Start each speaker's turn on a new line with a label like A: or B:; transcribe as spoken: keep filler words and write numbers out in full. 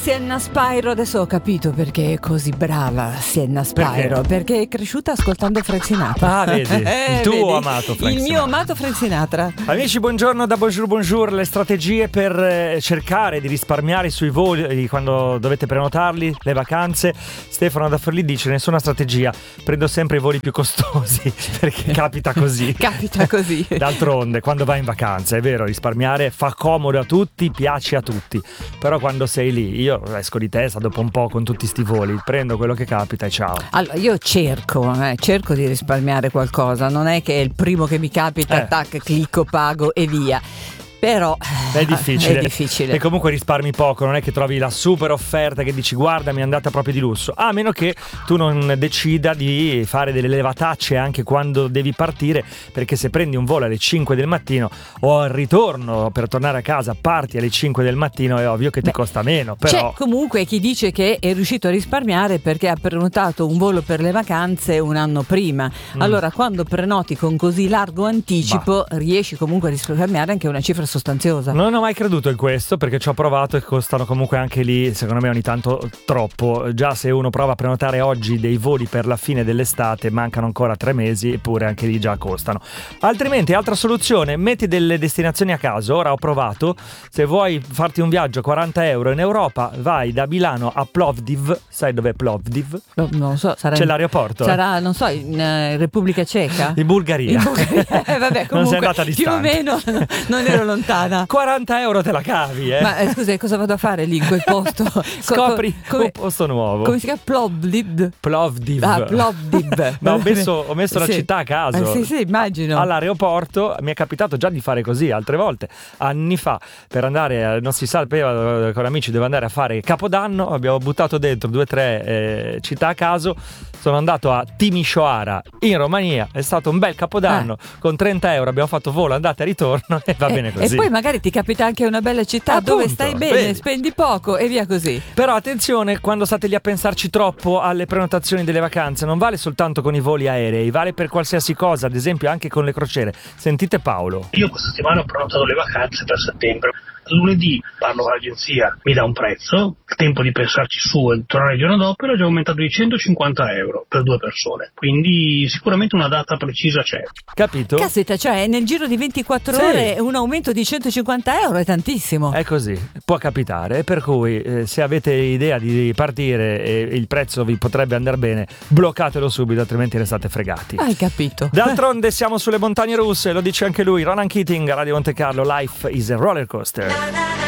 A: Sienna Spyro, adesso ho capito perché è così brava Sienna Spyro, perché, perché è cresciuta ascoltando Frank Sinatra.
B: Ah, vedi, il tuo
A: vedi?
B: amato Frank
A: Il
B: Sinatra.
A: mio amato Frank Sinatra.
B: Amici, buongiorno da Bonjour Bonjour. Le strategie per eh, cercare di risparmiare sui voli quando dovete prenotarli, le vacanze. Stefano da Forlì dice: nessuna strategia, prendo sempre i voli più costosi perché capita così.
A: Capita così.
B: D'altronde, quando vai in vacanza, è vero, risparmiare fa comodo a tutti, piace a tutti, però quando sei lì, io esco di testa dopo un po' con tutti sti voli, prendo quello che capita e ciao.
A: Allora, io cerco, eh, cerco di risparmiare qualcosa, non è che è il primo che mi capita,
B: Eh.
A: tac, clicco, pago e via. Però
B: È difficile.
A: è difficile.
B: E comunque risparmi poco, non è che trovi la super offerta che dici guarda mi è andata proprio di lusso, a meno che tu non decida di fare delle levatacce anche quando devi partire, perché se prendi un volo alle cinque del mattino o al ritorno per tornare a casa parti alle cinque del mattino, è ovvio che ti
A: Beh,
B: costa meno, però
A: c'è comunque chi dice che è riuscito a risparmiare perché ha prenotato un volo per le vacanze un anno prima.
B: Mm.
A: Allora quando prenoti con così largo anticipo riesci comunque a risparmiare anche una cifra sostanziosa.
B: non ho mai creduto in questo, perché ci ho provato e costano comunque anche lì, secondo me ogni tanto troppo. Già se uno prova a prenotare oggi dei voli per la fine dell'estate, mancano ancora tre mesi, eppure anche lì già costano. Altrimenti, altra soluzione, metti delle destinazioni a caso. Ora ho provato, se vuoi farti un viaggio a quaranta euro in Europa, vai da Milano a Plovdiv. Sai dov'è Plovdiv?
A: No, non so, sarà
B: C'è
A: in-
B: l'aeroporto?
A: Sarà, non so, in eh, Repubblica Ceca?
B: In Bulgaria.
A: In Bulgaria. Eh, vabbè,
B: Non sei
A: comunque,
B: andata
A: più o
B: distante.
A: meno non ero lontana.
B: quaranta euro te la cavi, eh?
A: Ma eh, scusa, cosa vado a fare lì in quel posto?
B: Scopri
A: come,
B: un posto nuovo.
A: come si chiama? Plovdiv?
B: Plovdiv.
A: Ah, Plovdiv.
B: Ma ho messo, ho messo la
A: Sì.
B: città a caso.
A: Eh, sì, sì, immagino.
B: All'aeroporto mi è capitato già di fare così altre volte, anni fa, per andare, non si sapeva, con amici dove andare a fare Capodanno, abbiamo buttato dentro due o tre eh, città a caso. Sono andato a Timișoara in Romania, è stato un bel Capodanno, con trenta euro abbiamo fatto volo andata e ritorno e va
A: Eh,
B: bene così.
A: E poi magari ti capita anche una bella città
B: Appunto,
A: dove stai bene,
B: vedi.
A: spendi poco e via così.
B: Però attenzione, quando state lì a pensarci troppo alle prenotazioni delle vacanze, non vale soltanto con i voli aerei, vale per qualsiasi cosa, ad esempio anche con le crociere. Sentite Paolo.
C: Io questa settimana ho prenotato le vacanze per settembre. Lunedì parlo con l'agenzia, mi dà un prezzo, il tempo di pensarci su e tornare il giorno dopo era già aumentato di centocinquanta euro per due persone. Quindi sicuramente una data precisa c'è.
B: Capito?
A: Caspita, cioè nel giro di ventiquattro
B: Sì.
A: ore un aumento di centocinquanta euro è tantissimo.
B: È così, può capitare, per cui eh, se avete idea di partire e il prezzo vi potrebbe andare bene, bloccatelo subito, altrimenti restate fregati.
A: Hai capito.
B: D'altronde siamo sulle montagne russe, lo dice anche lui, Ronan Keating, Radio Monte Carlo, Life is a roller coaster.